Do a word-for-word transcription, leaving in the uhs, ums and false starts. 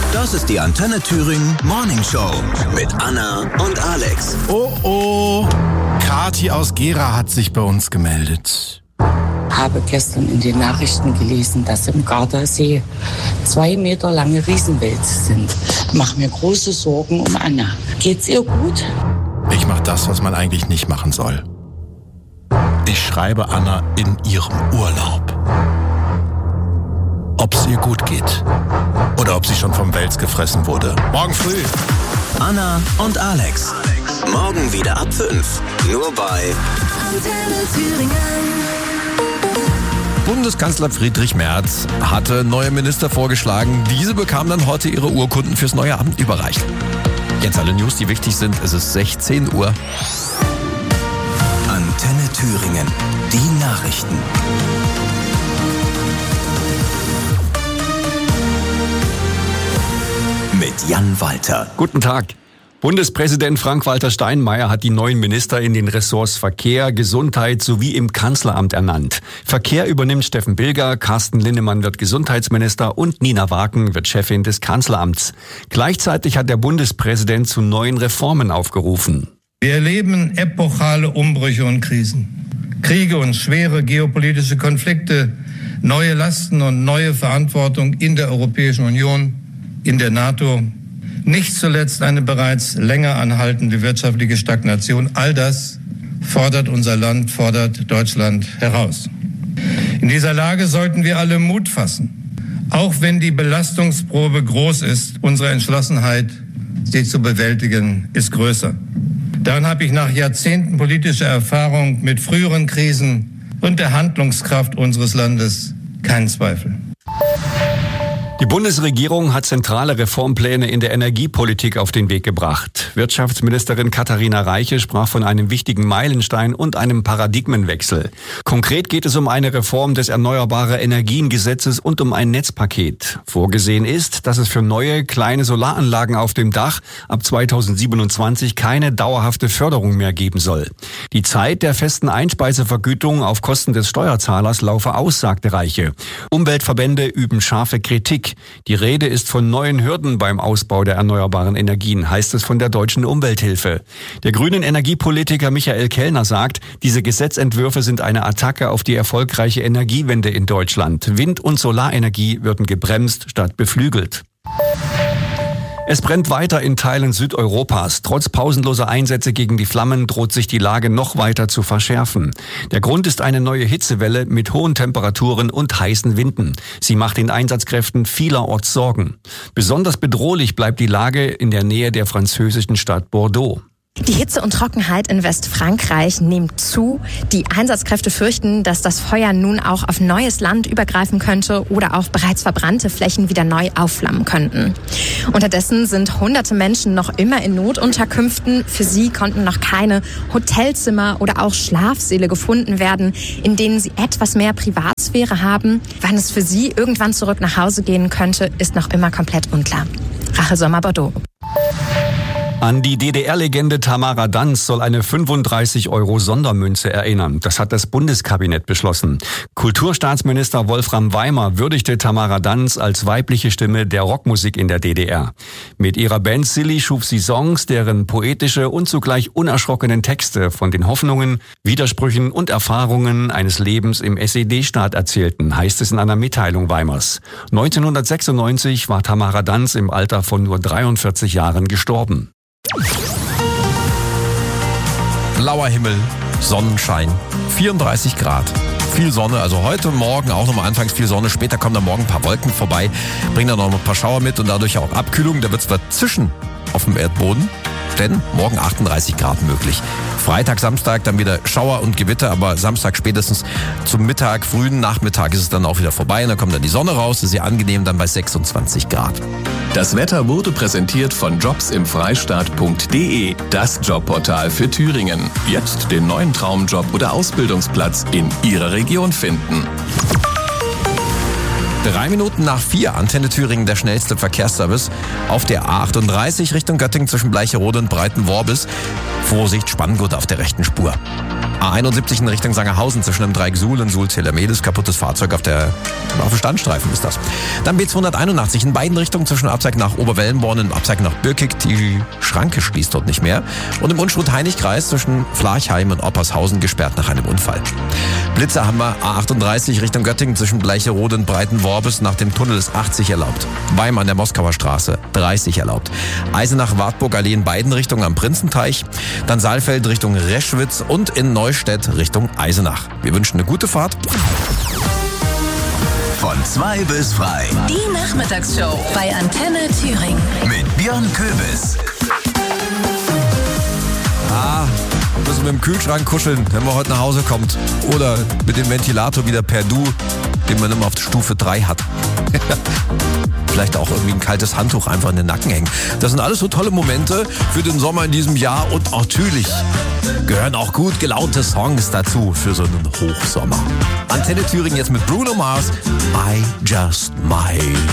Das ist die Antenne Thüringen Morning Show mit Anna und Alex. Oh oh, Kathi aus Gera hat sich bei uns gemeldet. Habe gestern in den Nachrichten gelesen, dass im Gardasee zwei Meter lange Riesenwälze sind. Mach mir große Sorgen um Anna. Geht's ihr gut? Ich mache das, was man eigentlich nicht machen soll. Ich schreibe Anna in ihrem Urlaub. Ob es ihr gut geht oder ob sie schon vom Wels gefressen wurde. Morgen früh. Anna und Alex. Morgen wieder ab fünf. Nur bei Antenne Thüringen. Bundeskanzler Friedrich Merz hatte neue Minister vorgeschlagen. Diese bekamen dann heute ihre Urkunden fürs neue Amt überreicht. Jetzt alle News, die wichtig sind. Es ist sechzehn Uhr. Antenne Thüringen. Die Nachrichten. Mit Jan Walter. Guten Tag. Bundespräsident Frank-Walter Steinmeier hat die neuen Minister in den Ressorts Verkehr, Gesundheit sowie im Kanzleramt ernannt. Verkehr übernimmt Steffen Bilger, Carsten Linnemann wird Gesundheitsminister und Nina Waken wird Chefin des Kanzleramts. Gleichzeitig hat der Bundespräsident zu neuen Reformen aufgerufen. Wir erleben epochale Umbrüche und Krisen. Kriege und schwere geopolitische Konflikte, neue Lasten und neue Verantwortung in der Europäischen Union, in der NATO. Nicht zuletzt eine bereits länger anhaltende wirtschaftliche Stagnation. All das fordert unser Land, fordert Deutschland heraus. In dieser Lage sollten wir alle Mut fassen. Auch wenn die Belastungsprobe groß ist, unsere Entschlossenheit, sie zu bewältigen, ist größer. Daran habe ich nach Jahrzehnten politischer Erfahrung mit früheren Krisen und der Handlungskraft unseres Landes keinen Zweifel. Die Bundesregierung hat zentrale Reformpläne in der Energiepolitik auf den Weg gebracht. Wirtschaftsministerin Katharina Reiche sprach von einem wichtigen Meilenstein und einem Paradigmenwechsel. Konkret geht es um eine Reform des Erneuerbare-Energien-Gesetzes und um ein Netzpaket. Vorgesehen ist, dass es für neue, kleine Solaranlagen auf dem Dach ab zweitausendsiebenundzwanzig keine dauerhafte Förderung mehr geben soll. Die Zeit der festen Einspeisevergütung auf Kosten des Steuerzahlers laufe aus, sagte Reiche. Umweltverbände üben scharfe Kritik. Die Rede ist von neuen Hürden beim Ausbau der erneuerbaren Energien, heißt es von der Deutschen Umwelthilfe. Der grünen Energiepolitiker Michael Kellner sagt, diese Gesetzentwürfe sind eine Attacke auf die erfolgreiche Energiewende in Deutschland. Wind- und Solarenergie würden gebremst statt beflügelt. Es brennt weiter in Teilen Südeuropas. Trotz pausenloser Einsätze gegen die Flammen droht sich die Lage noch weiter zu verschärfen. Der Grund ist eine neue Hitzewelle mit hohen Temperaturen und heißen Winden. Sie macht den Einsatzkräften vielerorts Sorgen. Besonders bedrohlich bleibt die Lage in der Nähe der französischen Stadt Bordeaux. Die Hitze und Trockenheit in Westfrankreich nimmt zu. Die Einsatzkräfte fürchten, dass das Feuer nun auch auf neues Land übergreifen könnte oder auch bereits verbrannte Flächen wieder neu aufflammen könnten. Unterdessen sind hunderte Menschen noch immer in Notunterkünften. Für sie konnten noch keine Hotelzimmer oder auch Schlafsäle gefunden werden, in denen sie etwas mehr Privatsphäre haben. Wann es für sie irgendwann zurück nach Hause gehen könnte, ist noch immer komplett unklar. Rachel Sommer, Bordeaux. An die D D R-Legende Tamara Danz soll eine fünfunddreißig Euro Sondermünze erinnern. Das hat das Bundeskabinett beschlossen. Kulturstaatsminister Wolfram Weimer würdigte Tamara Danz als weibliche Stimme der Rockmusik in der D D R. Mit ihrer Band Silly schuf sie Songs, deren poetische und zugleich unerschrockenen Texte von den Hoffnungen, Widersprüchen und Erfahrungen eines Lebens im S E D-Staat erzählten, heißt es in einer Mitteilung Weimers. neunzehnhundertsechsundneunzig war Tamara Danz im Alter von nur dreiundvierzig Jahren gestorben. Blauer Himmel, Sonnenschein, vierunddreißig Grad. Viel Sonne, also heute Morgen auch nochmal anfangs viel Sonne, später kommen dann morgen ein paar Wolken vorbei, bringen dann noch ein paar Schauer mit und dadurch auch Abkühlung. Da wird es zwar zischen auf dem Erdboden, denn morgen achtunddreißig Grad möglich. Freitag, Samstag dann wieder Schauer und Gewitter, aber Samstag spätestens zum Mittag, frühen Nachmittag ist es dann auch wieder vorbei und dann kommt dann die Sonne raus, ist sehr angenehm dann bei sechsundzwanzig Grad. Das Wetter wurde präsentiert von jobs im freistaat punkt de, das Jobportal für Thüringen. Jetzt den neuen Traumjob oder Ausbildungsplatz in Ihrer Region finden. Drei Minuten nach vier, Antenne Thüringen, der schnellste Verkehrsservice. Auf der A achtunddreißig Richtung Göttingen zwischen Bleicherode und Breitenworbis. Vorsicht, Spanngurt auf der rechten Spur. A einundsiebzig in Richtung Sangerhausen zwischen dem Dreieck Suhl und Suhl-Telemedes. Kaputtes Fahrzeug auf der auf dem Standstreifen ist das. Dann B zweihunderteinundachtzig in beiden Richtungen zwischen Abzeig nach Oberwellenborn und Abzeig nach Birkig. Die Schranke schließt dort nicht mehr. Und im Unstrut-Heinig-Kreis zwischen Flarchheim und Oppershausen gesperrt nach einem Unfall. Blitzer haben wir A achtunddreißig Richtung Göttingen zwischen Bleicherode und Breitenworbis. Nach dem Tunnel ist achtzig erlaubt. Weim an der Moskauer Straße dreißig erlaubt. Eisenach-Wartburg-Allee in beiden Richtungen am Prinzenteich. Dann Saalfeld Richtung Reschwitz und in Neustädt Richtung Eisenach. Wir wünschen eine gute Fahrt. Von zwei bis frei. Die Nachmittagsshow bei Antenne Thüringen. Mit Björn Köbis. Ah, müssen wir im Kühlschrank kuscheln, wenn man heute nach Hause kommt. Oder mit dem Ventilator wieder per Du, den man immer auf Stufe drei hat. Vielleicht auch irgendwie ein kaltes Handtuch einfach in den Nacken hängen. Das sind alles so tolle Momente für den Sommer in diesem Jahr. Und natürlich gehören auch gut gelaunte Songs dazu für so einen Hochsommer. Antenne Thüringen jetzt mit Bruno Mars, I Just Might.